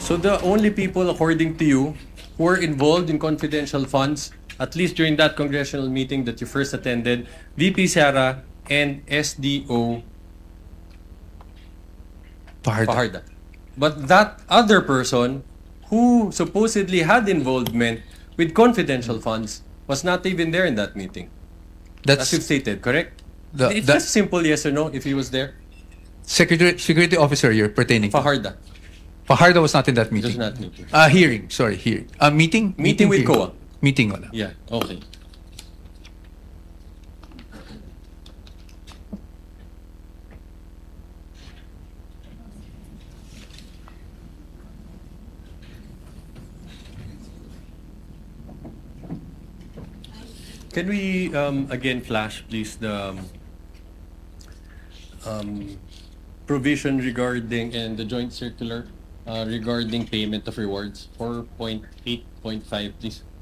So the only people, according to you, who were involved in confidential funds, at least during that congressional meeting that you first attended, VP Sara and SDO Fajarda. But that other person who supposedly had involvement with confidential funds was not even there in that meeting. As you've stated, correct? It's just simple yes or no if he was there. Security officer you're pertaining to. Fajarda. Fajardo was not in that Just meeting. not meeting. Hearing. Sorry, hearing. Meeting? Meeting with hearing. COA. Meeting wala. Yeah, okay. Can we again flash, please, the provision regarding and the joint circular regarding payment of rewards 4.8.5, please?